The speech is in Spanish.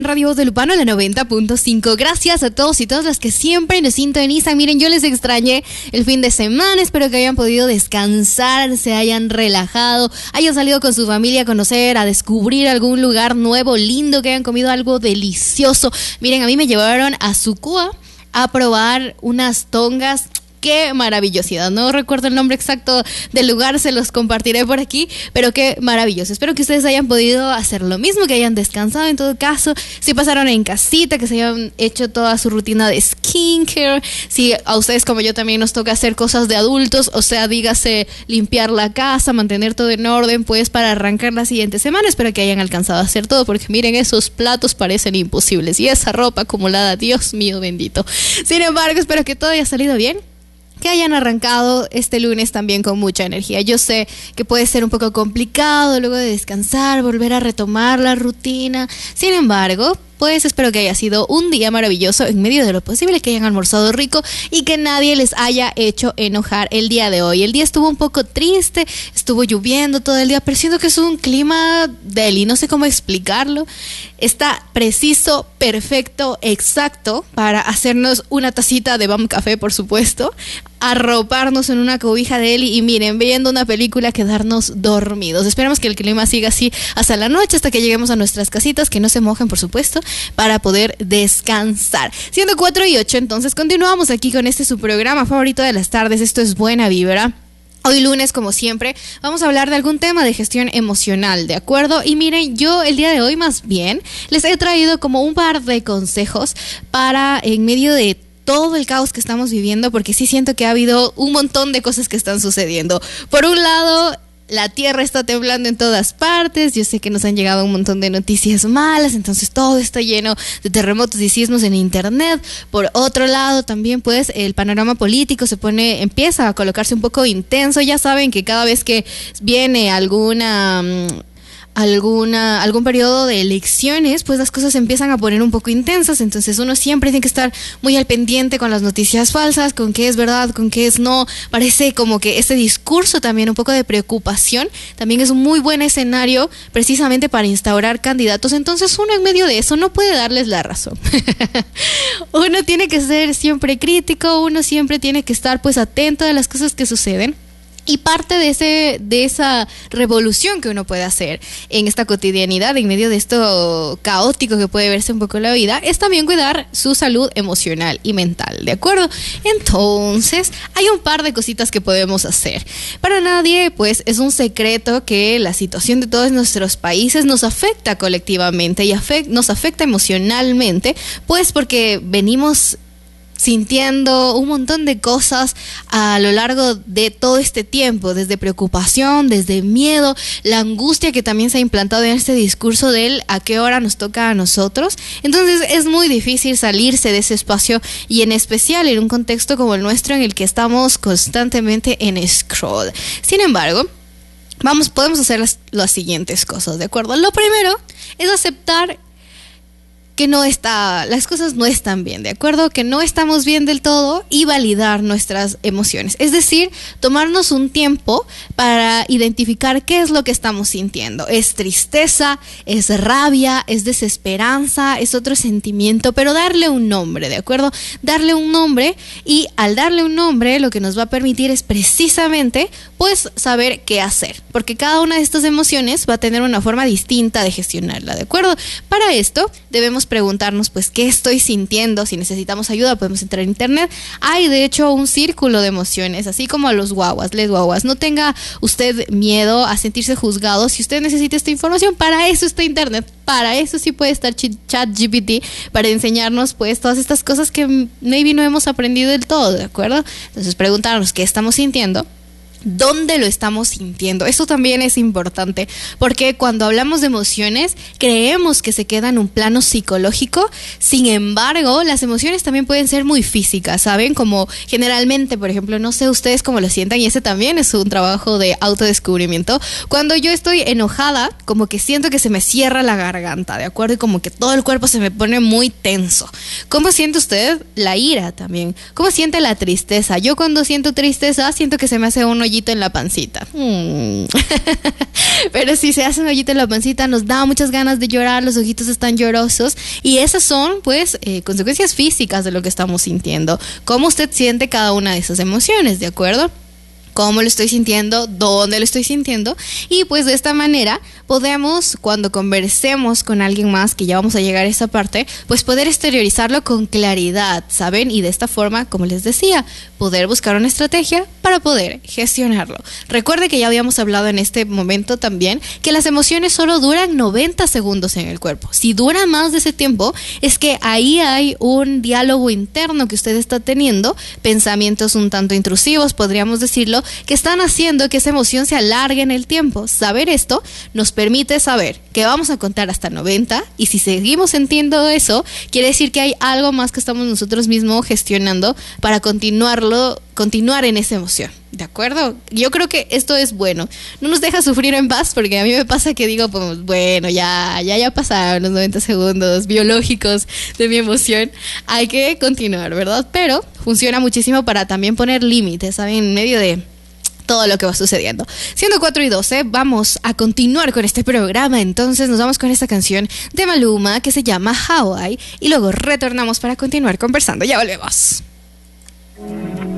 Radio Voz de Lupano, la 90.5. Gracias a todos y todas las que siempre nos sintonizan. Miren, yo les extrañé el fin de semana. Espero que hayan podido descansar, se hayan relajado, hayan salido con su familia a conocer, a descubrir algún lugar nuevo, lindo, que hayan comido algo delicioso. Miren, a mí me llevaron a Sucúa a probar unas tongas. Qué maravillosidad, no recuerdo el nombre exacto del lugar, se los compartiré por aquí, pero qué maravilloso. Espero que ustedes hayan podido hacer lo mismo, que hayan descansado en todo caso, si pasaron en casita, que se hayan hecho toda su rutina de skincare, si a ustedes como yo también nos toca hacer cosas de adultos, o sea, dígase limpiar la casa, mantener todo en orden, pues para arrancar la siguiente semana. Espero que hayan alcanzado a hacer todo, porque miren, esos platos parecen imposibles y esa ropa acumulada, Dios mío bendito. Sin embargo, espero que todo haya salido bien, que hayan arrancado este lunes también con mucha energía. Yo sé que puede ser un poco complicado luego de descansar, volver a retomar la rutina. Sin embargo, pues espero que haya sido un día maravilloso en medio de lo posible, que hayan almorzado rico y que nadie les haya hecho enojar el día de hoy. El día estuvo un poco triste, estuvo lloviendo todo el día, pero siento que es un clima deli, no sé cómo explicarlo. Está preciso, perfecto, exacto para hacernos una tacita de BAM Café, por supuesto, arroparnos en una cobija de Eli y miren, viendo una película, quedarnos dormidos. Esperamos que el clima siga así hasta la noche, hasta que lleguemos a nuestras casitas, que no se mojen, por supuesto, para poder descansar. Siendo 4:08, entonces continuamos aquí con su programa favorito de las tardes. Esto es Buena Vibra. Hoy lunes, como siempre, vamos a hablar de algún tema de gestión emocional, ¿de acuerdo? Y miren, yo el día de hoy más bien les he traído como un par de consejos para en medio de todo el caos que estamos viviendo, porque sí siento que ha habido un montón de cosas que están sucediendo. Por un lado, la tierra está temblando en todas partes. Yo sé que nos han llegado un montón de noticias malas, entonces todo está lleno de terremotos y sismos en internet. Por otro lado, también pues el panorama político empieza a colocarse un poco intenso. Ya saben que cada vez que viene algún periodo de elecciones, pues las cosas se empiezan a poner un poco intensas, entonces uno siempre tiene que estar muy al pendiente con las noticias falsas, con qué es verdad, con qué es no. Parece como que este discurso también, un poco de preocupación, también es un muy buen escenario precisamente para instaurar candidatos. Entonces uno en medio de eso no puede darles la razón. Uno tiene que ser siempre crítico, uno siempre tiene que estar pues atento a las cosas que suceden. Y parte de esa revolución que uno puede hacer en esta cotidianidad, en medio de esto caótico que puede verse un poco la vida, es también cuidar su salud emocional y mental, ¿de acuerdo? Entonces, hay un par de cositas que podemos hacer. Para nadie, pues, es un secreto que la situación de todos nuestros países nos afecta colectivamente y nos afecta emocionalmente, pues porque venimos sintiendo un montón de cosas a lo largo de todo este tiempo, desde preocupación, desde miedo, la angustia que también se ha implantado en este discurso del a qué hora nos toca a nosotros. Entonces es muy difícil salirse de ese espacio, y en especial en un contexto como el nuestro en el que estamos constantemente en scroll. Sin embargo, podemos hacer las siguientes cosas, ¿de acuerdo? Lo primero es aceptar que las cosas no están bien, ¿de acuerdo? Que no estamos bien del todo, y validar nuestras emociones. Es decir, tomarnos un tiempo para identificar qué es lo que estamos sintiendo. ¿Es tristeza? ¿Es rabia? ¿Es desesperanza? ¿Es otro sentimiento? Pero darle un nombre, ¿de acuerdo? Darle un nombre, y al darle un nombre lo que nos va a permitir es precisamente pues saber qué hacer, porque cada una de estas emociones va a tener una forma distinta de gestionarla, ¿de acuerdo? Para esto debemos preguntarnos pues qué estoy sintiendo. Si necesitamos ayuda, podemos entrar en internet. Hay de hecho un círculo de emociones, así como a les guaguas. No tenga usted miedo a sentirse juzgado. Si usted necesita esta información, para eso está internet, para eso sí puede estar ChatGPT, para enseñarnos pues todas estas cosas que maybe no hemos aprendido del todo, ¿de acuerdo? Entonces preguntarnos qué estamos sintiendo, ¿dónde lo estamos sintiendo? Eso también es importante, porque cuando hablamos de emociones creemos que se queda en un plano psicológico. Sin embargo, las emociones también pueden ser muy físicas, ¿saben? Como generalmente, por ejemplo, no sé ustedes cómo lo sientan, y ese también es un trabajo de autodescubrimiento. Cuando yo estoy enojada, como que siento que se me cierra la garganta, ¿de acuerdo? Y como que todo el cuerpo se me pone muy tenso. ¿Cómo siente usted la ira también? ¿Cómo siente la tristeza? Yo cuando siento tristeza, siento que se me hace un hoyo hoyito en la pancita. Pero si se hace un hoyito en la pancita, nos da muchas ganas de llorar, los ojitos están llorosos, y esas son, pues, consecuencias físicas de lo que estamos sintiendo. ¿Cómo usted siente cada una de esas emociones, de acuerdo? ¿Cómo lo estoy sintiendo? ¿Dónde lo estoy sintiendo? Y pues de esta manera podemos, cuando conversemos con alguien más, que ya vamos a llegar a esa parte, pues poder exteriorizarlo con claridad, ¿saben? Y de esta forma, como les decía, poder buscar una estrategia para poder gestionarlo. Recuerde que ya habíamos hablado en este momento también que las emociones solo duran 90 segundos en el cuerpo. Si dura más de ese tiempo, es que ahí hay un diálogo interno que usted está teniendo, pensamientos un tanto intrusivos, podríamos decirlo, que están haciendo que esa emoción se alargue en el tiempo. Saber esto nos permite saber que vamos a contar hasta 90, y si seguimos sintiendo eso, quiere decir que hay algo más que estamos nosotros mismos gestionando para continuar en esa emoción, ¿de acuerdo? Yo creo que esto es bueno, no nos deja sufrir en paz, porque a mí me pasa que digo, pues bueno, ya pasaron los 90 segundos biológicos de mi emoción, hay que continuar, ¿verdad? Pero funciona muchísimo para también poner límites, ¿saben? En medio de todo lo que va sucediendo. Siendo 4:12, vamos a continuar con este programa. Entonces nos vamos con esta canción de Maluma que se llama Hawaii, y luego retornamos para continuar conversando. Ya volvemos.